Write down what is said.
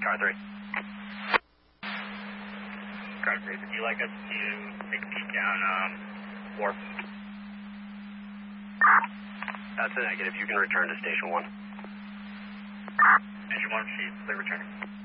Car 3. Car 3, would you like us to take a peek down warp? That's a negative. You can return to Station 1. Station 1, she's clear returning.